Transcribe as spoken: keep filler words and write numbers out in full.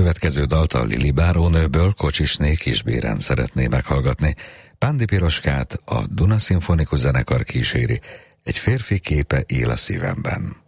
következő dalt a Lili bárónőből Kocsisné Kisbéren szeretné meghallgatni. Pándi Piroskát a Duna Szimfonikus Zenekar kíséri, egy férfi képe él a szívemben.